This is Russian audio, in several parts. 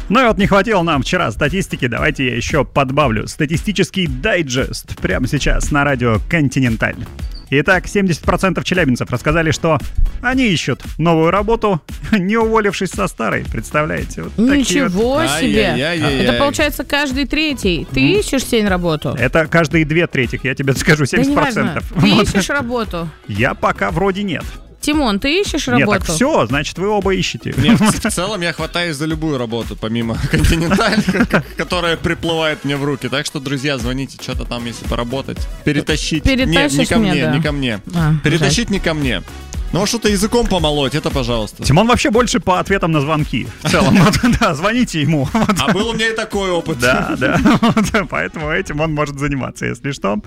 Ну и вот не хватило нам вчера статистики, давайте я еще подбавлю. Статистический дайджест прямо сейчас на радио «Континенталь». Итак, 70% челябинцев рассказали, что они ищут новую работу, не уволившись со старой. Представляете? Вот ничего себе! Это получается каждый третий. Ты ищешь себе работу? Это каждые 2/3, я тебе скажу, 70%. Да ты ищешь работу? Я пока вроде нет. Тимон, ты ищешь работу? Нет, так все, значит, вы оба ищете. Нет, в целом я хватаюсь за любую работу, помимо «Континенталь», которая приплывает мне в руки. Так что, друзья, звоните, что-то там, если поработать. Перетащить. Не ко мне. Перетащить не ко мне. Ну, а что-то языком помолоть, это пожалуйста. Тимон вообще больше по ответам на звонки. В целом, да, звоните ему. А был у меня и такой опыт. Да, поэтому этим он может заниматься, если что.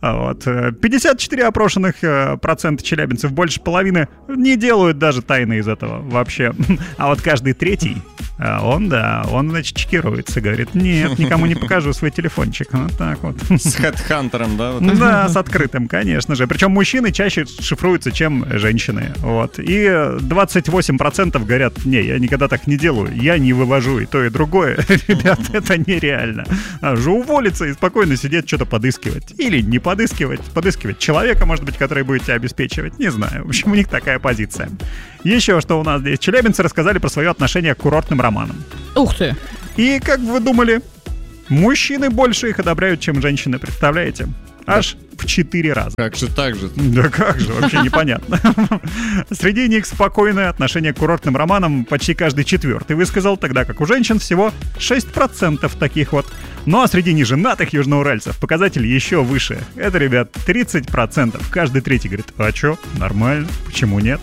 54 опрошенных процента челябинцев, больше половины, не делают даже тайны из этого вообще. А вот каждый третий, он, значит, чекируется, говорит, нет, никому не покажу свой телефончик. Вот так вот. С хедхантером, да? Да, с открытым, конечно же. Причем мужчины чаще шифруются, чем женщины. Вот. И 28% говорят, не, я никогда так не делаю, я не вывожу и то, и другое. Ребят, это нереально. Же уволиться и спокойно сидеть, что-то подыскивать. Или не подыскивать человека, может быть, который будет тебя обеспечивать. Не знаю. В общем, у них такая позиция. Еще что у нас здесь. Челябинцы рассказали про свое отношение к курортным романам. Ух ты! И, как вы думали, мужчины больше их одобряют, чем женщины, представляете? Аж в 4 раза. Как же так же? Да как же, вообще непонятно. Среди них спокойное отношение к курортным романам почти каждый 4-й высказал, тогда как у женщин всего 6% таких вот. Ну а среди неженатых южноуральцев показатель еще выше. Это, ребят, 30%. Каждый 3-й говорит, а чё, нормально, почему нет?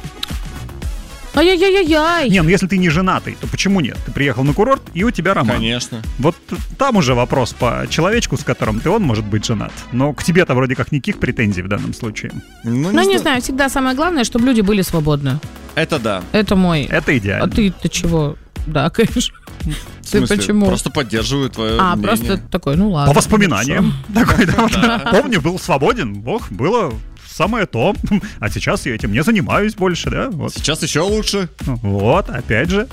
Ай-яй-яй-яй! Не, ну если ты не женатый, то почему нет? Ты приехал на курорт, и у тебя роман. Конечно. Вот там уже вопрос по человечку, с которым он может быть женат. Но к тебе-то вроде как никаких претензий в данном случае. Ну, не знаю, всегда самое главное, чтобы люди были свободны. Это да. Это мой. Это идеально. А ты чего? Да, конечно. Ты почему? Просто поддерживаю твое мнение. Просто такой, ну ладно. По воспоминаниям. Помню, был свободен, было... самое то. А сейчас я этим не занимаюсь больше, да? Вот. Сейчас еще лучше. Вот, опять же.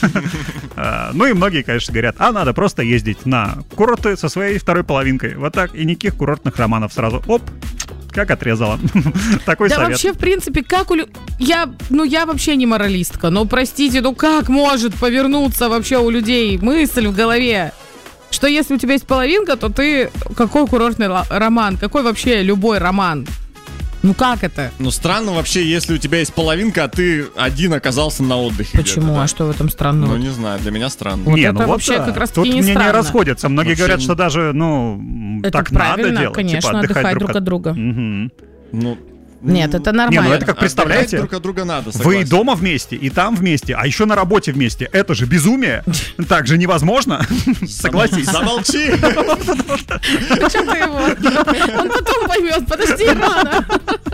Ну и многие, конечно, говорят, надо просто ездить на курорты со своей второй половинкой. Вот так, и никаких курортных романов сразу. Оп, как отрезала. Такой совет. Да вообще, в принципе, как я вообще не моралистка, но простите, как может повернуться вообще у людей мысль в голове? Что если у тебя есть половинка, то ты... Какой курортный роман? Какой вообще любой роман? Ну как это? Ну странно вообще, если у тебя есть половинка, а ты один оказался на отдыхе. Почему? Да? А что в этом странного? Ну не знаю, для меня странно. Вот это вообще как раз таки не странно. Тут мнения расходятся. Многие говорят, что даже, это так правильно, надо делать. Конечно, отдыхать друг от друга. Нет, это нормально. Не, ну это как, представляете, друг от друга надо, согласен. Вы и дома вместе, и там вместе, а еще на работе вместе. Это же безумие. Так же невозможно. Согласись. Замолчи. Что ты его? Он потом поймет, подожди, рано.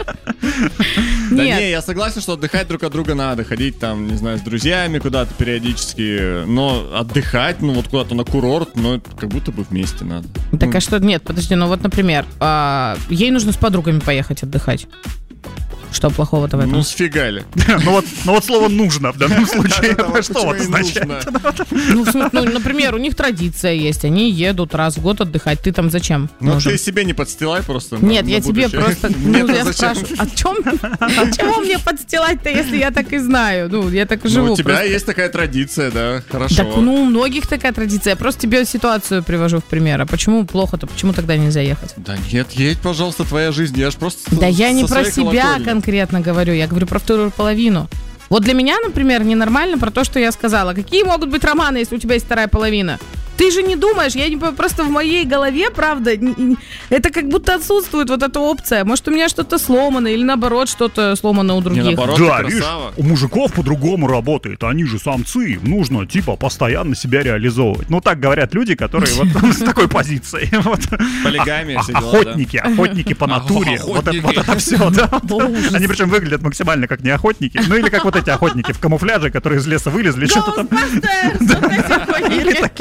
Да не, я согласен, что отдыхать друг от друга надо. Ходить там, не знаю, с друзьями куда-то периодически. Но отдыхать, вот куда-то на курорт, это как будто бы вместе надо. Так а что, нет, подожди, вот, например, ей нужно с подругами поехать отдыхать. Что плохого-то в этом? Ну, сфигали. Ну вот слово «нужно» в данном случае. Что вот означает? Например, у них традиция есть. Они едут раз в год отдыхать. Ты там зачем? Ну, ты себе не подстилай просто. Нет, я тебе просто... Я спрашиваю, чего мне подстилать-то, если я так и знаю? Я так и живу. У тебя есть такая традиция, да? Хорошо. Так, у многих такая традиция. Я просто тебе ситуацию привожу в пример. А почему плохо-то? Почему тогда нельзя ехать? Да нет, едь, пожалуйста, твоя жизнь. Я ж просто... Да я не про себя конкретно говорю, я говорю про вторую половину. Вот для меня, например, ненормально про то, что я сказала. Какие могут быть романы, если у тебя есть вторая половина? Ты же не думаешь, просто в моей голове, правда, это как будто отсутствует вот эта опция. Может, у меня что-то сломано или наоборот что-то сломано у других. Не, наоборот, да, видишь, у мужиков по-другому работает. Они же самцы, им нужно постоянно себя реализовывать. Так говорят люди, которые вот с такой позицией. Полигамия, все дела, охотники по натуре. Вот это все, да. Они причем выглядят максимально как не охотники. Или как вот эти охотники в камуфляже, которые из леса вылезли, что-то там. Или такие, да,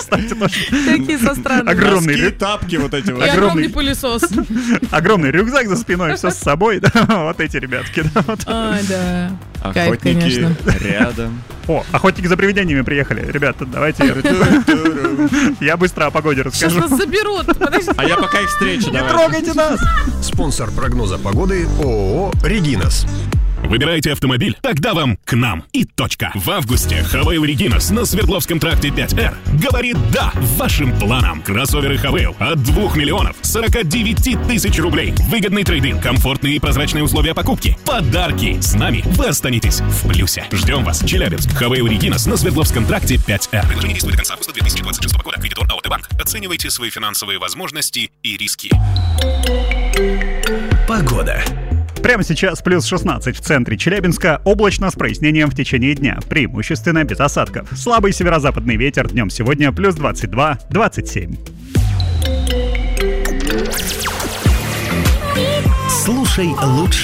кстати, тоже. Такие со странными. Огромный тапки вот эти вот. И огромный пылесос. Огромный рюкзак за спиной, все с собой. Вот эти ребятки. Ай, да. Охотники рядом. О, охотники за привидениями приехали. Ребята, давайте. Я быстро о погоде расскажу. Сейчас нас заберут. А я пока их встречу. Не трогайте нас. Спонсор прогноза погоды ООО «Регинас». Выбираете автомобиль? Тогда вам к нам и точка. В августе Хавейл Регинас на Свердловском тракте 5R говорит «да» вашим планам. Кроссоверы Хавейл от 2 миллионов 49 тысяч рублей. Выгодный трейд-ин, комфортные и прозрачные условия покупки. Подарки. С нами вы останетесь в плюсе. Ждем вас. Челябинск. Хавейл Регинас на Свердловском тракте 5R. Предложение действует до конца августа 2026 года. Кредитор АОТ Банк. Оценивайте свои финансовые возможности и риски. Погода. Прямо сейчас плюс 16 в центре Челябинска, облачно с прояснением в течение дня, преимущественно без осадков. Слабый северо-западный ветер, днем сегодня плюс 22-27. Слушай лучше.